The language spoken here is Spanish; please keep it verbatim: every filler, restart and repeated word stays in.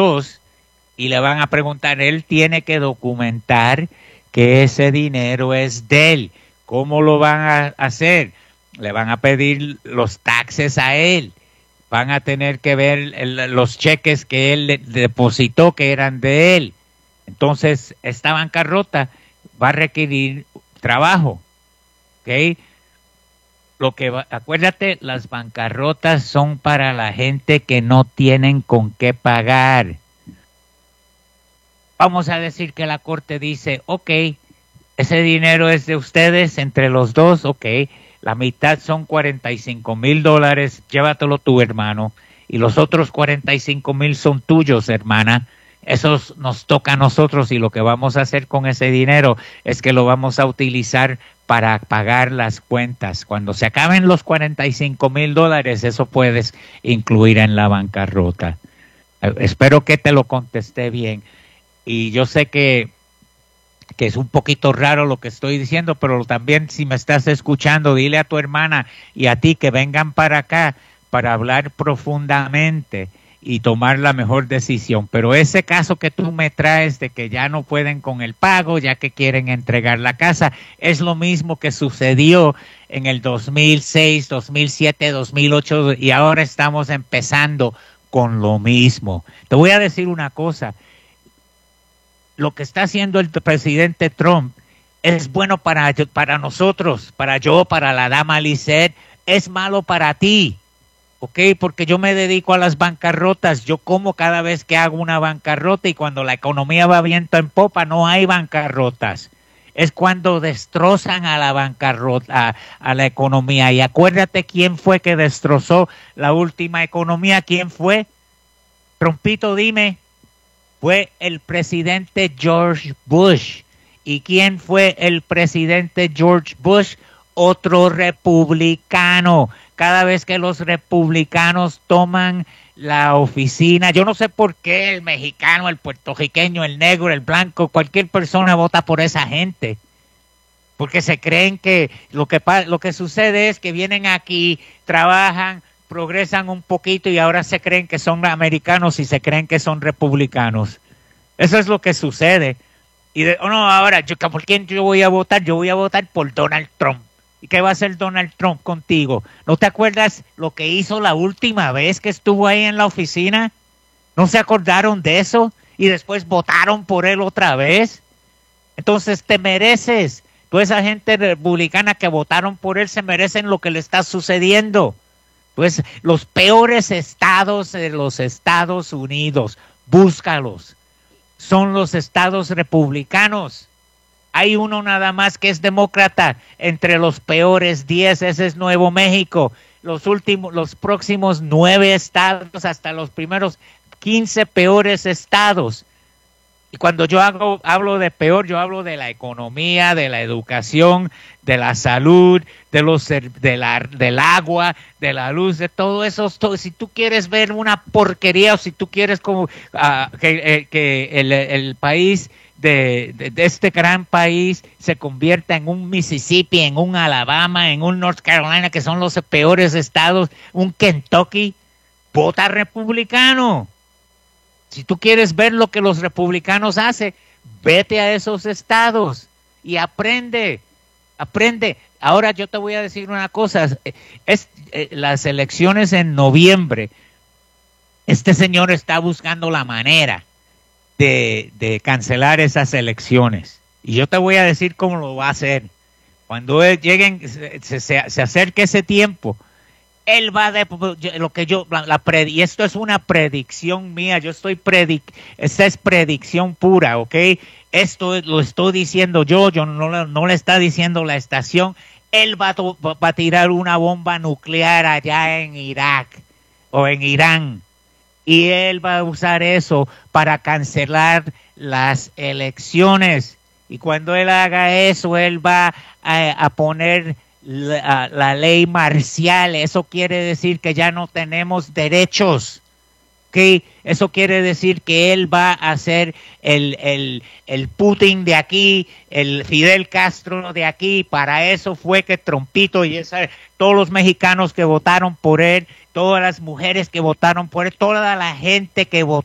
y le van a preguntar, él tiene que documentar que ese dinero es de él. ¿Cómo lo van a hacer? Le van a pedir los taxes a él. Van a tener que ver el, los cheques que él le depositó que eran de él. Entonces, esta bancarrota va a requerir trabajo. ¿Ok? Lo que va, acuérdate, las bancarrotas son para la gente que no tienen con qué pagar. Vamos a decir que la corte dice, ok, ese dinero es de ustedes entre los dos, ok. La mitad son cuarenta y cinco mil dólares, llévatelo tú, hermano. Y los otros cuarenta y cinco mil son tuyos, hermana. Esos nos toca a nosotros y lo que vamos a hacer con ese dinero es que lo vamos a utilizar para pagar las cuentas. Cuando se acaben los cuarenta y cinco mil dólares, eso puedes incluir en la bancarrota. Eh, espero que te lo contesté bien. Y yo sé que que es un poquito raro lo que estoy diciendo, pero también si me estás escuchando, dile a tu hermana y a ti que vengan para acá para hablar profundamente y tomar la mejor decisión. Pero ese caso que tú me traes de que ya no pueden con el pago, ya que quieren entregar la casa, es lo mismo que sucedió en el dos mil seis, dos mil siete, dos mil ocho y ahora estamos empezando con lo mismo. Te voy a decir una cosa. Lo que está haciendo el presidente Trump es bueno para, para nosotros, para yo, para la dama Lisette, es malo para ti, ¿ok? Porque yo me dedico a las bancarrotas, yo como cada vez que hago una bancarrota y cuando la economía va viento en popa no hay bancarrotas. Es cuando destrozan a la bancarrota, a, a la economía. Y acuérdate quién fue que destrozó la última economía, ¿quién fue? Trumpito, dime. Fue el presidente George Bush. ¿Y quién fue el presidente George Bush? Otro republicano. Cada vez que los republicanos toman la oficina, yo no sé por qué el mexicano, el puertorriqueño, el negro, el blanco, cualquier persona vota por esa gente. Porque se creen que lo que, lo que sucede es que vienen aquí, trabajan, progresan un poquito y ahora se creen que son americanos y se creen que son republicanos. Eso es lo que sucede. Y de, oh no, ahora, yo, ¿por quién yo voy a votar? Yo voy a votar por Donald Trump. ¿Y qué va a hacer Donald Trump contigo? ¿No te acuerdas lo que hizo la última vez que estuvo ahí en la oficina? ¿No se acordaron de eso? Y después votaron por él otra vez. Entonces te mereces. Toda esa gente republicana que votaron por él se merecen lo que le está sucediendo. Pues los peores estados de los Estados Unidos, búscalos, son los estados republicanos. Hay uno nada más que es demócrata entre los peores diez, ese es Nuevo México. Los últimos, los próximos nueve estados, hasta los primeros quince peores estados. Y cuando yo hago, hablo de peor, yo hablo de la economía, de la educación, de la salud, de los de la, del agua, de la luz, de todo eso. Todo, si tú quieres ver una porquería o si tú quieres como uh, que, eh, que el, el país de, de, de este gran país se convierta en un Mississippi, en un Alabama, en un North Carolina, que son los peores estados, un Kentucky, vota republicano. Si tú quieres ver lo que los republicanos hacen, vete a esos estados y aprende, aprende. Ahora yo te voy a decir una cosa, es, eh, las elecciones en noviembre, este señor está buscando la manera de, de cancelar esas elecciones. Y yo te voy a decir cómo lo va a hacer. Cuando lleguen, se, se, se acerque ese tiempo, él va de lo que yo, la, la pred, y esto es una predicción mía, yo estoy predic, esta es predicción pura, ¿ok? Esto lo estoy diciendo yo, yo no, no le está diciendo la estación. Él va, to, va a tirar una bomba nuclear allá en Irak o en Irán, y él va a usar eso para cancelar las elecciones. Y cuando él haga eso, él va a, a poner La, la ley marcial. Eso quiere decir que ya no tenemos derechos. ¿Okay? Eso quiere decir que él va a ser el, el, el Putin de aquí, el Fidel Castro de aquí. Para eso fue que Trumpito y esa, todos los mexicanos que votaron por él, todas las mujeres que votaron por él, toda la gente que votó